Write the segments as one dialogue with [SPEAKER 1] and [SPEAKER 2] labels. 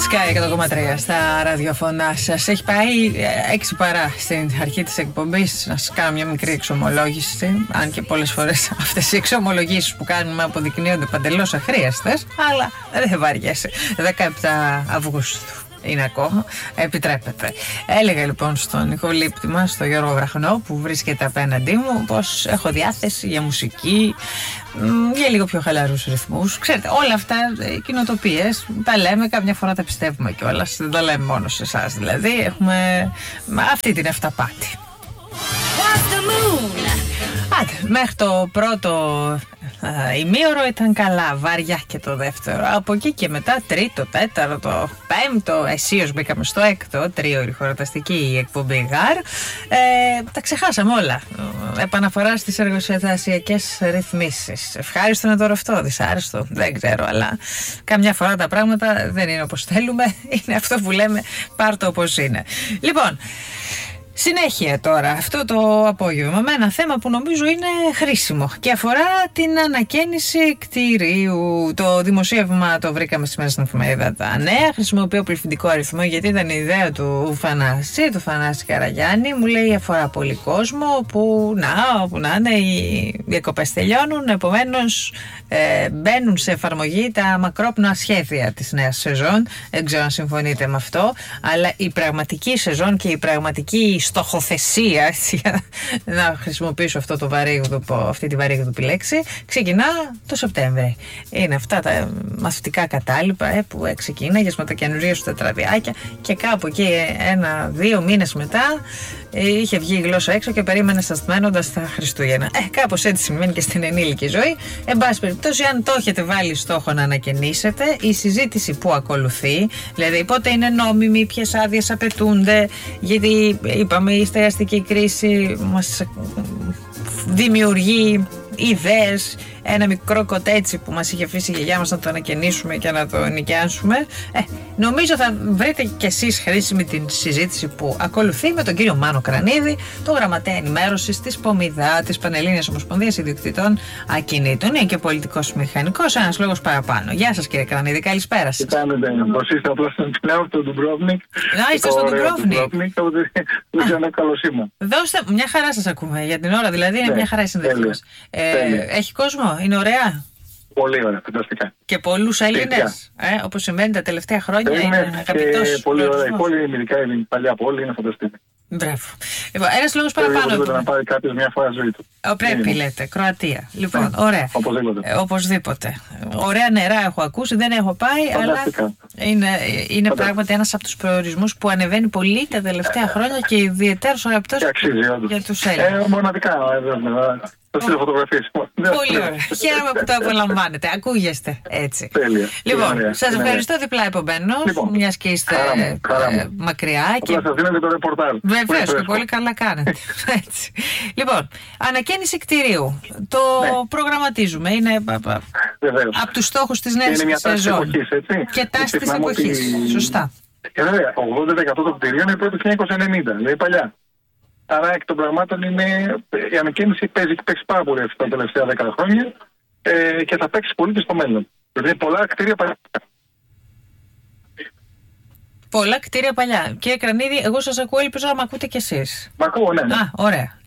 [SPEAKER 1] Sky 100,3 στα ραδιοφωνά σας. Έχει πάει 6 παρά στην αρχή της εκπομπής. Να σας κάνω μια μικρή εξομολόγηση. Αν και πολλές φορές αυτές οι εξομολογήσεις που κάνουμε αποδεικνύονται παντελώς αχρίαστες. Αλλά δεν βαριέσαι. 17 Αυγούστου είναι ακόμα, επιτρέπεται. Έλεγα λοιπόν στον ηχολήπτη μας, στον Γιώργο Βραχνό, που βρίσκεται απέναντί μου, πως έχω διάθεση για μουσική, για λίγο πιο χαλαρούς ρυθμούς. Ξέρετε, όλα αυτά κοινοτοπίες τα λέμε, καμιά φορά τα πιστεύουμε κιόλας. Δεν τα λέμε μόνο σε εσάς, δηλαδή. Έχουμε αυτή την αυταπάτη. Άντε, μέχρι το πρώτο ημίωρο ήταν καλά, βαριά και το δεύτερο. Από εκεί και μετά, τρίτο, τέταρτο, πέμπτο, αισίως μπήκαμε στο έκτο, τρίωρη χορταστική η εκπομπή ΓΑΡ. Τα ξεχάσαμε όλα. Επαναφορά στις εργοσιαστασιακές ρυθμίσεις. Ευχάριστο είναι τώρα αυτό, δυσάρεστο, δεν ξέρω, αλλά καμιά φορά τα πράγματα δεν είναι όπως θέλουμε. Είναι αυτό που λέμε, πάρ' το όπως είναι. Λοιπόν, συνέχεια τώρα, αυτό το απόγευμα με ένα θέμα που νομίζω είναι χρήσιμο και αφορά την ανακαίνιση κτηρίου. Το δημοσίευμα το βρήκαμε σήμερα στην εφημερίδα Τα Νέα. Χρησιμοποιώ πληθυντικό αριθμό γιατί ήταν η ιδέα του Θανάση Καραγιάννη. Μου λέει αφορά πολύ κόσμο που να είναι, οι διακοπές τελειώνουν. Επομένως μπαίνουν σε εφαρμογή τα μακρόπνοα σχέδια της νέας σεζόν. Δεν ξέρω αν συμφωνείτε με αυτό, αλλά η πραγματική σεζόν και η πραγματική στοχοθεσία, για να χρησιμοποιήσω αυτή τη βαρύγδουπη λέξη, ξεκινά το Σεπτέμβρη. Είναι αυτά τα μαθητικά κατάλοιπα που ξεκίναγες με τα καινούργια σου τετραδιάκια και κάπου εκεί 1-2 μήνες μετά είχε βγει η γλώσσα έξω και περίμενες ασθμένοντας τα Χριστούγεννα. Κάπως έτσι συμβαίνει και στην ενήλικη ζωή. Εν πάση περιπτώσει, αν το έχετε βάλει στόχο να ανακαινήσετε, η συζήτηση που ακολουθεί, δηλαδή πότε είναι νόμιμη, ποιες άδειες απαιτούνται, γιατί είπαμε η στεγαστική κρίση μας δημιουργεί ιδέες, ένα μικρό κοτέτσι που μας είχε αφήσει η γιαγιά μας να το ανακαινήσουμε και να το νοικιάσουμε. Νομίζω θα βρείτε κι εσείς χρήσιμη την συζήτηση που ακολουθεί με τον κύριο Μάνο Κρανίδη, το γραμματέα ενημέρωσης της ΠΟΜΙΔΑ, της Πανελλήνιας Ομοσπονδίας Ιδιοκτητών Ακινήτων. Είναι και πολιτικός μηχανικός, ένας λόγος παραπάνω. Γεια σας κύριε Κρανίδη, καλησπέρα σας.
[SPEAKER 2] Τι κάνετε, πώς είστε, απλά στον Πνεύμα του Ντουμπρόβνικ.
[SPEAKER 1] Είστε στον Ντουμπρόβνικ.
[SPEAKER 2] Δεν ξέρω καλό σήμα.
[SPEAKER 1] Δώστε, μια χαρά σας ακούμε για την ώρα, δηλαδή είναι μια χαρά η συνδεσή μας. Έχει κόσμο, είναι ωραία.
[SPEAKER 2] Πολύ ωραία, φανταστικά.
[SPEAKER 1] Και πολλούς Έλληνες, όπως συμβαίνει τα τελευταία χρόνια, είναι αγαπητός.
[SPEAKER 2] Πολύ ωραία. Η πόλη, ειδικά η παλιά πόλη, είναι φανταστική.
[SPEAKER 1] Μπράβο. Λοιπόν, ένας λόγος παραπάνω.
[SPEAKER 2] Πρέπει να πάρει κάποιος μια φορά ζωή του.
[SPEAKER 1] Πρέπει, λέτε. Κροατία. Λοιπόν, ωραία. Οπωσδήποτε. Ωραία νερά έχω ακούσει, δεν έχω πάει,
[SPEAKER 2] φανταστικά.
[SPEAKER 1] Αλλά είναι πράγματι ένας από τους προορισμούς που ανεβαίνει πολύ τα τελευταία χρόνια και ιδιαιτέρως αγαπητός για τους Έλληνες.
[SPEAKER 2] Μοναδικά, φωτογραφίες.
[SPEAKER 1] Πολύ ωραία. Χαίρομαι που το απολαμβάνετε. Ακούγεστε έτσι.
[SPEAKER 2] Τέλεια.
[SPEAKER 1] Λοιπόν, σας ευχαριστώ διπλά επομένως, μιας και είστε μακριά.
[SPEAKER 2] Απλά σας δίνετε το ρεπορτάζ.
[SPEAKER 1] Βεβαίως και πολύ καλά κάνετε. Έτσι. Λοιπόν, ανακαίνιση κτηρίου. Το προγραμματίζουμε. Είναι από τους στόχους της νέας σεζόν. Και τάση της εποχής. Σωστά.
[SPEAKER 2] Και βέβαια, 80% των κτηρίων είναι πρώτο 1990, δηλαδή παλιά. Άρα εκ των πραγμάτων η ανακαίνιση παίζει πάρα πολύ τα τελευταία 10 χρόνια και θα παίξει πολύ και στο μέλλον. Δηλαδή πολλά κτίρια παλιά.
[SPEAKER 1] Πολλά κτίρια παλιά. Κύριε Κρανίδη, εγώ σας ακούω, ελπίζω να μ' ακούτε κι εσείς.
[SPEAKER 2] Μ' ακούω, ναι.
[SPEAKER 1] Ωραία.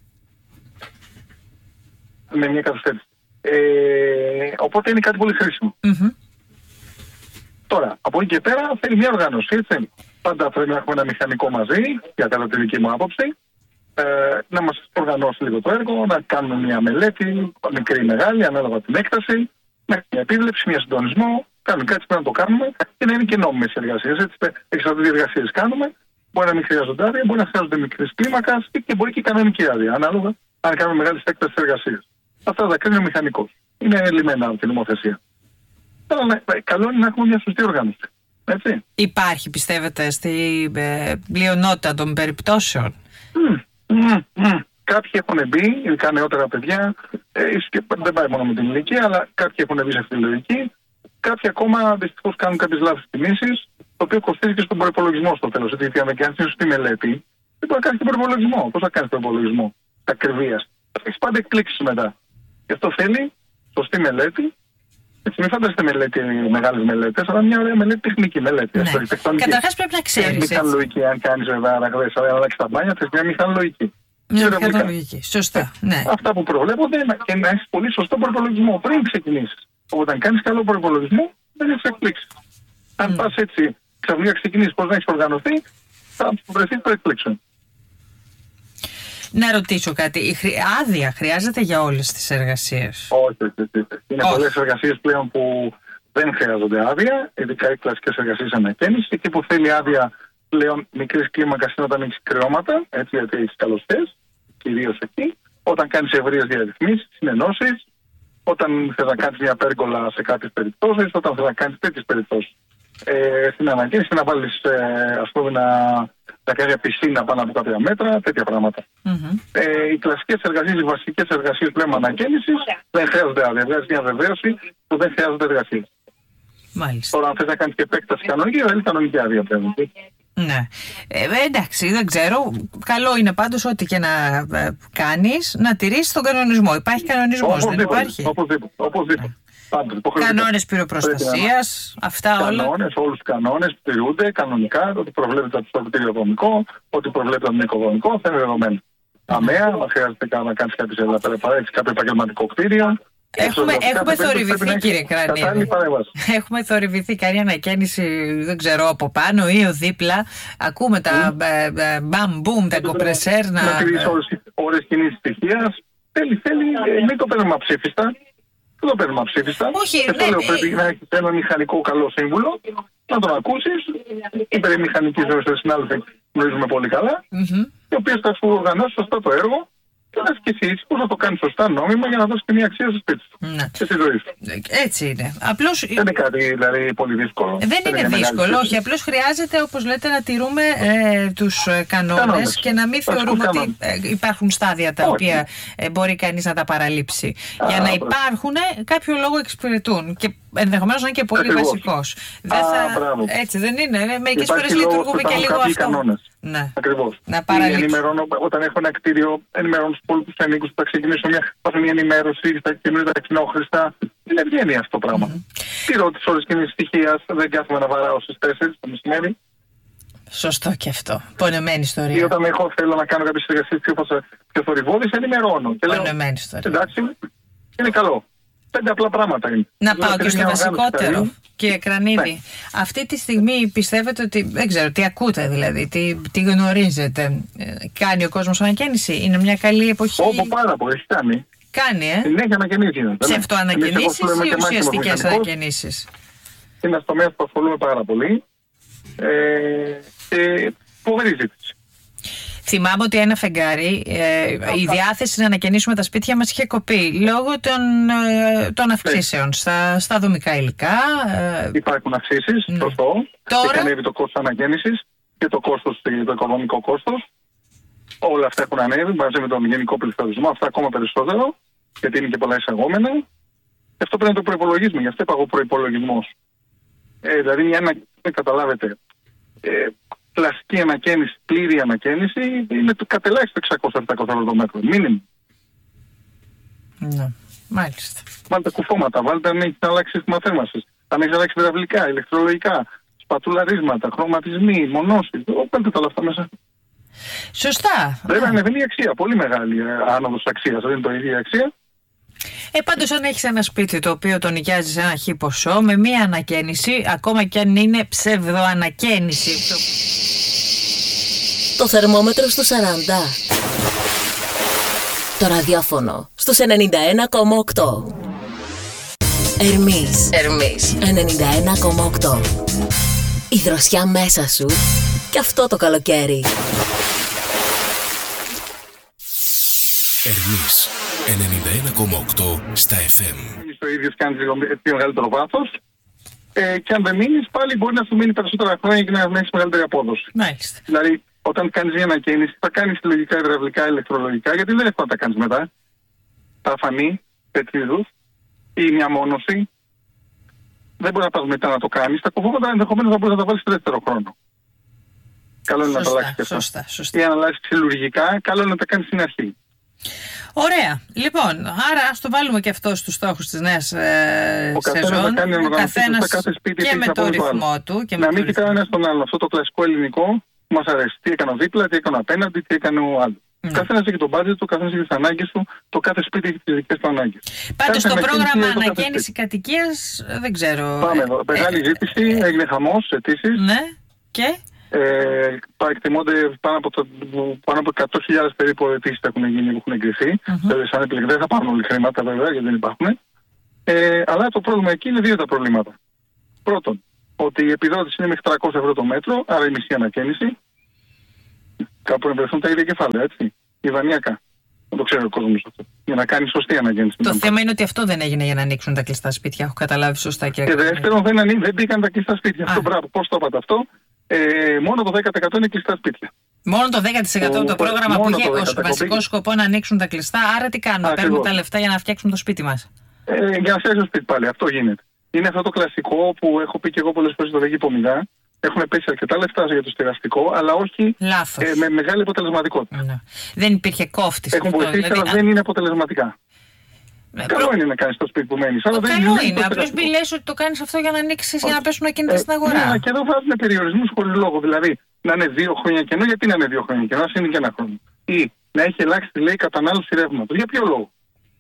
[SPEAKER 2] Με μια καθυστέρηση. Οπότε είναι κάτι πολύ χρήσιμο. Τώρα, από εκεί και πέρα θέλει μια οργάνωση, έτσι. Πάντα πρέπει να έχουμε ένα μηχανικό μαζί, για κατά τη δική μου άποψη. Να μας οργανώσει λίγο το έργο, να κάνουμε μια μελέτη, μικρή ή μεγάλη, ανάλογα την έκταση, να έχουμε μια επίβλεψη, μια συντονισμό, κάνουμε κάτι που να το κάνουμε και να είναι και νόμιμες εργασίες. Έτσι, εξαρτάται τι εργασίες κάνουμε, μπορεί να μην χρειάζονται άδεια, μπορεί να χρειάζονται μικρής κλίμακας και μπορεί και κανονική άδεια, ανάλογα αν κάνουμε μεγάλη έκταση εργασίες. Αυτά τα κρίνει ο μηχανικός. Είναι λυμμένα από την νομοθεσία. Αλλά καλό είναι να έχουμε μια σωστή οργάνωση. Έτσι.
[SPEAKER 1] Υπάρχει, πιστεύετε, στην πλειονότητα των περιπτώσεων?
[SPEAKER 2] Κάποιοι έχουν μπει, ειδικά νεότερα παιδιά, δεν πάει μόνο με την ηλικία, αλλά κάποιοι έχουν μπει σε αυτή τη λογική. Κάποιοι ακόμα δυστυχώς κάνουν κάποιες λάθος κινήσεις, το οποίο κοστίζει και στον προϋπολογισμό στο τέλος. Γιατί αν κάνεις σωστή μελέτη, δεν μπορεί να κάνεις τον προϋπολογισμό. Πώς θα κάνεις τον προϋπολογισμό ακριβίας? Θα έχεις πάντα εκπλήξεις μετά. Γι' αυτό θέλει σωστή μελέτη, Έτσι, μην φανταστείτε μεγάλες μελέτες, αλλά μια ωραία μελέτη, τεχνική μελέτη.
[SPEAKER 1] Ναι. Καταρχάς πρέπει να ξέρεις.
[SPEAKER 2] Μηχανολογική, αν κάνεις βέβαια ραγδαίες, αλλά αλλάξει τα μπάνια, θες μια μηχανολογική.
[SPEAKER 1] Μια μηχανολογική. Σωστά. Ναι.
[SPEAKER 2] Αυτά που προβλέπονται και να έχεις πολύ σωστό προϋπολογισμό πριν ξεκινήσεις. Όταν κάνεις καλό προϋπολογισμό, δεν έχεις εκπλήξεις. Αν πας έτσι, ξαφνικά ξεκινήσεις πώς να έχεις οργανωθεί, θα βρεθείς το εκπλήξεων.
[SPEAKER 1] Να ρωτήσω κάτι. Η άδεια χρειάζεται για όλες τις εργασίες?
[SPEAKER 2] Όχι. Είναι πολλές εργασίες πλέον που δεν χρειάζονται άδεια, ειδικά οι κλασικές εργασίες ανακαίνιση. Εκεί που θέλει άδεια πλέον μικρής κλίμακας είναι όταν έχεις κρεώματα, έτσι, γιατί έχεις καλωστές, κυρίως εκεί. Όταν κάνεις ευρείες διαρρυθμίσεις, συνενώσεις, όταν θες να κάνεις μια πέργολα σε κάποιες περιπτώσεις, όταν θες να κάνεις τέτοιες περιπτώσεις. Στην ανακαίνιση να βάλεις, ας πούμε, να κάνει πισίνα πάνω από κάποια μέτρα, τέτοια πράγματα. Οι κλασικές εργασίες, οι βασικές εργασίες πλέον ανακαίνισης δεν χρειάζονται άδεια. Βγάζει μια βεβαίωση που δεν χρειάζονται εργασίες.
[SPEAKER 1] Μάλιστα.
[SPEAKER 2] Τώρα, αν θες να κάνεις και επέκταση κανονική, δεν είναι κανονική άδεια πλέον.
[SPEAKER 1] Ναι. Εντάξει, δεν ξέρω. Καλό είναι πάντως ό,τι και να κάνεις να τηρήσεις τον κανονισμό. Υπάρχει κανονισμός, δεν υπάρχει?
[SPEAKER 2] Οπωσδήποτε.
[SPEAKER 1] Κανόνες πυροπροστασίας, αυτά όλα.
[SPEAKER 2] Όλους τους κανόνες τηρούνται κανονικά, ότι προβλέπεται από το κτηριοδομικό, ότι προβλέπεται από το νοικοδομικό, θα είναι δεδομένο. Αμαία, αν χρειάζεται να κάνεις κάποιο επαγγελματικό κτίριο.
[SPEAKER 1] Έχουμε θορυβηθεί, κύριε Κρανίδη. Έχουμε θορυβηθεί καμία ανακαίνιση, δεν ξέρω, από πάνω ή δίπλα. Ακούμε τα μπαμ μπουμ, τα κομπρεσέρ.
[SPEAKER 2] Να τηρείς ώρες κοινής στοιχείας. Θέλει, μην το παίρνουμε αψήφιστα. Δεν το παίρνουμε αψήφιστα.
[SPEAKER 1] Όχι,
[SPEAKER 2] πρέπει να έχεις ένα μηχανικό καλό σύμβουλο, να τον ακούσεις. Οι περιμηχανικοί συνάδελφοι γνωρίζουμε πολύ καλά, οι οποίες θα σου οργανώσει σωστά το έργο και να σκεφτείς πώς να το κάνεις σωστά νόμιμα για να δώσεις και μια αξία στο σπίτι σου και στη ζωή σου.
[SPEAKER 1] Έτσι είναι. Απλώς...
[SPEAKER 2] Δεν είναι κάτι δηλαδή πολύ δύσκολο.
[SPEAKER 1] Δεν είναι δύσκολο, όχι. Απλώς χρειάζεται, όπως λέτε, να τηρούμε τους κανόνες και να μην θεωρούμε ότι υπάρχουν στάδια τα οποία μπορεί κανείς να τα παραλείψει. Για να υπάρχουν, κάποιο λόγο εξυπηρετούν. Και ενδεχομένως να είναι και πολύ βασικός. Έτσι δεν είναι? Μερικές φορές λειτουργούμε και λίγο αυτό.
[SPEAKER 2] Ναι. Ακριβώς.
[SPEAKER 1] Όταν
[SPEAKER 2] έχω ένα κτίριο, ενημερώνω τους υπόλοιπους ανήκους που θα ξεκινήσω μια ενημέρωση στα καινούργια τα κοινόχρηστα. Είναι ευγένεια αυτό το πράγμα. Τηρώ τις ώρες κοινής στοιχείας, δεν κάθομαι να βαράω στις 4 το μεσημέρι.
[SPEAKER 1] Σωστό και αυτό. Πονεμένη ιστορία.
[SPEAKER 2] Ή όταν θέλω να κάνω κάποιες εργασίες πιο θορυβώδεις, ενημερώνω.
[SPEAKER 1] Πονεμένη ιστορία.
[SPEAKER 2] Εντάξει, είναι καλό. 5 απλά πράγματα είναι.
[SPEAKER 1] Να πάω και στο βασικότερο, κύριε Κρανίδη. Ναι. Αυτή τη στιγμή πιστεύετε ότι, δεν ξέρω, τι ακούτε δηλαδή, τι γνωρίζετε. Κάνει ο κόσμος ανακαίνιση? Είναι μια καλή εποχή?
[SPEAKER 2] Πάρα πολύ, έχει κάνει.
[SPEAKER 1] Κάνει,
[SPEAKER 2] Συνέχεια ανακαινήσεις.
[SPEAKER 1] Ψευτοανακαινήσεις ή ουσιαστικές ανακαινήσεις?
[SPEAKER 2] Είναι ένας τομέας που ασχολούμαι πάρα πολύ. Και φοβερή ζήτηση.
[SPEAKER 1] Θυμάμαι ότι ένα φεγγάρι, η διάθεση να ανακαινήσουμε τα σπίτια μας είχε κοπεί λόγω των αυξήσεων στα δομικά υλικά.
[SPEAKER 2] Υπάρχουν αυξήσεις, σωστό. Έχει ανέβει το κόστος ανακαίνησης και το οικονομικό κόστος. Όλα αυτά έχουν ανέβει μαζί με τον γενικό πληθωρισμό. Αυτά ακόμα περισσότερο, γιατί είναι και πολλά εισαγόμενα. Και αυτό πρέπει να το προϋπολογίσουμε. Γι' αυτό είπα εγώ προϋπολογισμός. Δηλαδή, δεν καταλάβετε. Κλασική ανακαίνιση, πλήρη ανακαίνιση είναι το κατελάχιστο 600-700 μέτρο. Μήνυμο.
[SPEAKER 1] Ναι, μάλιστα.
[SPEAKER 2] Βάλτε κουφώματα, βάλτε αν έχεις αλλάξει σύστημα θέρμανσης, αν έχεις αλλάξει υδραυλικά, ηλεκτρολογικά, σπατουλαρίσματα, χρωματισμοί, μονώσεις. Βάλτε τα όλα αυτά μέσα.
[SPEAKER 1] Σωστά.
[SPEAKER 2] Βέβαια ανεβαίνει η αξία, πολύ μεγάλη άνοδος αξίας, δεν είναι το ίδια αξία.
[SPEAKER 1] Πάντως αν έχεις ένα σπίτι το οποίο το νοικιάζεις ένα χι ποσό με μία ανακαίνιση, ακόμα και αν είναι ψευδοανακαίνιση.
[SPEAKER 3] Το θερμόμετρο στους 40. Το ραδιόφωνο στους 91,8. Ερμής 91,8. Η δροσιά μέσα σου και αυτό το καλοκαίρι.
[SPEAKER 4] Ερμής 91,8 στα FM.
[SPEAKER 2] Το ίδιο κάνει πιο μεγαλύτερο βάθος. Και αν δεν μείνεις, πάλι μπορεί να σου μείνει περισσότερα χρόνια και να έχεις μεγαλύτερη απόδοση.
[SPEAKER 1] Μάλιστα.
[SPEAKER 2] Δηλαδή, όταν κάνεις μια ανακαίνιση, θα κάνεις λογικά, υδραυλικά, ηλεκτρολογικά, γιατί δεν εύκολα να τα κάνεις μετά. Θα φανεί τέτοιου είδους ή μια μόνωση. Δεν μπορεί να πας μετά να το κάνεις. Τα κουφώματα ενδεχομένως θα μπορείς να τα βάλεις στο δεύτερο χρόνο. Καλό είναι να τα αλλάξεις και αυτά.
[SPEAKER 1] Σωστά.
[SPEAKER 2] Ή αν αλλάξεις ξυλουργικά, καλό είναι να τα κάνεις στην αρχή.
[SPEAKER 1] Ωραία. Λοιπόν, άρα ας το βάλουμε και αυτό στους στόχους της νέας σεζόν.
[SPEAKER 2] Ο καθένας κάθε σπίτι
[SPEAKER 1] και με το ρυθμό του.
[SPEAKER 2] Να μην κοιτάει ένα τον άλλο. Αυτό το κλασικό ελληνικό που μας αρέσει. Τι έκανε ο δίπλα, τι έκανε απέναντι, τι έκανε ο άλλος. Ο καθένας έχει τον budget του, ο καθένας έχει τις ανάγκες του, το κάθε σπίτι έχει τις δικές του ανάγκες.
[SPEAKER 1] Πάντως το πρόγραμμα ανακαίνιση κατοικίας δεν ξέρω.
[SPEAKER 2] Πάμε εδώ. Μεγάλη ζήτηση, έγινε χαμός, αιτήσεις.
[SPEAKER 1] Ναι, και.
[SPEAKER 2] Εκτιμώνται πάνω από 100.000 περίπου αιτήσεις έχουν γίνει, έχουν εγκριθεί. Σαν επιλεγές δεν θα πάρουν όλοι χρήματα βέβαια γιατί δεν υπάρχουν. Αλλά το πρόβλημα εκεί είναι δύο τα προβλήματα. Πρώτον, ότι η επιδότηση είναι μέχρι 300 ευρώ το μέτρο, άρα η μισή ανακαίνιση. Κάπου να βρεθούν τα ίδια κεφάλαια, έτσι. Ιδανειακά. Δεν το ξέρει ο κόσμος αυτό. Για να κάνει σωστή ανακαίνιση.
[SPEAKER 1] Το θέμα είναι ότι αυτό δεν έγινε για να ανοίξουν τα κλειστά σπίτια. Έχω καταλάβει σωστά, κύριε.
[SPEAKER 2] Και δεύτερον, δεν μπήκαν τα κλειστά σπίτια. Αυτό μπράβο. Πώς το είπατε αυτό. Μόνο το 10% είναι κλειστά σπίτια.
[SPEAKER 1] Μόνο το 10% το πρόγραμμα που είχε ως βασικό σκοπό να ανοίξουν τα κλειστά. Άρα τι κάνουμε, παίρνουμε τα λεφτά για να φτιάξουμε το σπίτι μας.
[SPEAKER 2] Για να φτιάξουμε το σπίτι πάλι. Αυτό γίνεται. Είναι αυτό το κλασικό που έχω πει και εγώ πολλές φορές στο ΔΕΚΙΠΟ 0. Έχουν πέσει αρκετά λεφτά για το στεγαστικό, αλλά όχι με μεγάλη αποτελεσματικότητα.
[SPEAKER 1] Ναι. Δεν υπήρχε κόφτης.
[SPEAKER 2] Έχουν βοηθήσει, αλλά δεν είναι αποτελεσματικά. Καλό είναι να κάνεις το σπίτι που μένεις.
[SPEAKER 1] Καλό είναι. Απλώς μην λες ότι το κάνεις αυτό για να ανοίξεις για να πέσουν ακίνητα στην αγορά.
[SPEAKER 2] Ναι, και εδώ βάζουν περιορισμούς χωρίς λόγο. Δηλαδή να είναι 2 χρόνια κενό, γιατί να είναι 2 χρόνια κενό, ας είναι και 1 χρόνο. Ή να έχει ελάχιστη λέει κατανάλωση ρεύματος. Για ποιο λόγο.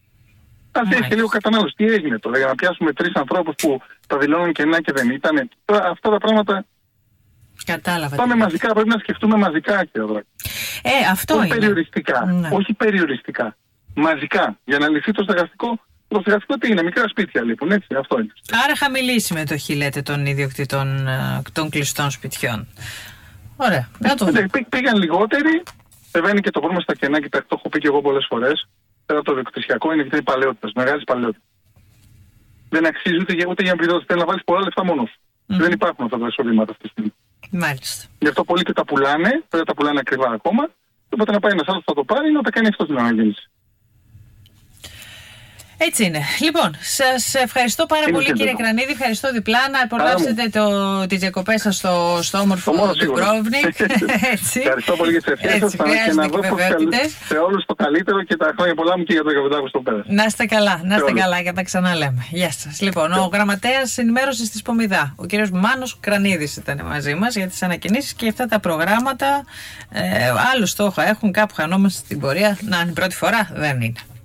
[SPEAKER 2] Ας έχει λίγο κατανάλωση. Τι έγινε τώρα, για να πιάσουμε 3 ανθρώπους που τα δηλώνουν κενά και δεν ήταν. Αυτά τα πράγματα.
[SPEAKER 1] Κατάλαβα.
[SPEAKER 2] Πάμε μαζικά, πρέπει να σκεφτούμε μαζικά, κύριε Δράκη.
[SPEAKER 1] Αυτό
[SPEAKER 2] όχι
[SPEAKER 1] είναι.
[SPEAKER 2] Περιοριστικά. Ναι. Όχι περιοριστικά. Μαζικά. Για να λυθεί το στεγαστικό. Το στεγαστικό τι είναι, μικρά σπίτια λοιπόν, έτσι, αυτό είναι.
[SPEAKER 1] Άρα χαμηλή συμμετοχή, λέτε, των ιδιοκτητών των κλειστών σπιτιών. Ωραία.
[SPEAKER 2] Πήγαν λιγότεροι,εβαίνει και το πρόβλημα στα κενά, και το έχω πει και εγώ πολλές φορές. Πέρα από το διοκτησιακό είναι και την παλαιότητα, μεγάλη παλαιότητα. Δεν αξίζει ούτε για επιδότηση, θέλει να βάλει πολλά λεφτά μόνος. Δεν υπάρχουν αυτά τα εισοδήματα αυτή τη στιγμή.
[SPEAKER 1] Μάλιστα.
[SPEAKER 2] Γι' αυτό πολλοί και τα πουλάνε, δεν τα πουλάνε ακριβά ακόμα. Οπότε να πάει ένας άλλος θα το πάρει, να τα κάνει αυτό στην αναγέννηση.
[SPEAKER 1] Έτσι είναι. Λοιπόν, σας ευχαριστώ πάρα πολύ, κύριε Κρανίδη. Ευχαριστώ διπλά. Να απολαύσετε τις διακοπές σας στο όμορφο Δουμπρόβνικ.
[SPEAKER 2] Ευχαριστώ πολύ για τις ευχές σας. Και να δώσω σε όλους το καλύτερο και τα χρόνια πολλά μου και για το Καπιτάκο στο πέρας.
[SPEAKER 1] Να είστε καλά, να είστε καλά και τα ξαναλέμε. Γεια σας. Λοιπόν, ο γραμματέας ενημέρωσης της Πομιδά, ο κύριος Μάνος Κρανίδης, ήταν μαζί μας για τις ανακοινήσεις και αυτά τα προγράμματα. Άλλο στόχο έχουν, κάπου χανόμαστε στην πορεία. Να είναι η πρώτη φορά, δεν είναι.